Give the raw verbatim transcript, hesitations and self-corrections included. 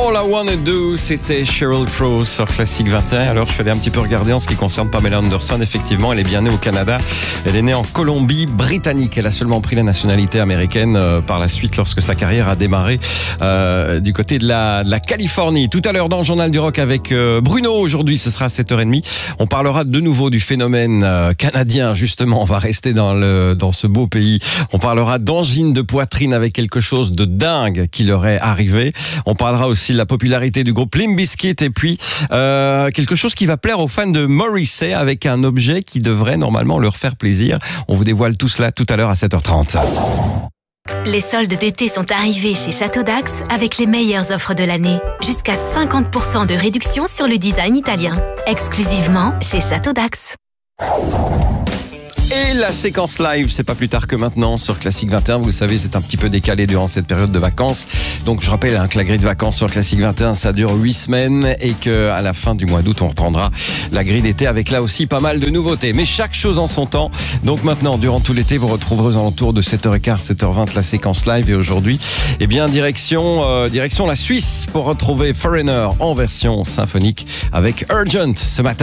All I Wanna Do, c'était Sheryl Crow sur Classic vingt et un. Alors, je suis allé un petit peu regarder en ce qui concerne Pamela Anderson. Effectivement, elle est bien née au Canada. Elle est née en Colombie-Britannique. Elle a seulement pris la nationalité américaine euh, par la suite lorsque sa carrière a démarré euh, du côté de la, de la Californie. Tout à l'heure dans le Journal du Rock avec euh, Bruno. Aujourd'hui, ce sera à sept heures trente. On parlera de nouveau du phénomène euh, canadien. Justement, on va rester dans, le, dans ce beau pays. On parlera d'angine de poitrine avec quelque chose de dingue qui leur est arrivé. On parlera aussi de la popularité du groupe Limp Bizkit et puis euh, quelque chose qui va plaire aux fans de Morrissey avec un objet qui devrait normalement leur faire plaisir. On vous dévoile tout cela tout à l'heure à sept heures trente. Les soldes d'été sont arrivés chez Château d'Axe avec les meilleures offres de l'année. Jusqu'à cinquante pour cent de réduction sur le design italien. Exclusivement chez Château d'Axe. Et la séquence live, c'est pas plus tard que maintenant sur Classic vingt et un. Vous le savez, c'est un petit peu décalé durant cette période de vacances. Donc je rappelle hein, que la grille de vacances sur Classic vingt et un, ça dure huit semaines et qu'à la fin du mois d'août, on reprendra la grille d'été avec là aussi pas mal de nouveautés. Mais chaque chose en son temps. Donc maintenant, durant tout l'été, vous retrouverez aux alentours de sept heures quinze, sept heures vingt la séquence live. Et aujourd'hui, eh bien, direction, euh, direction la Suisse pour retrouver Foreigner en version symphonique avec Urgent ce matin.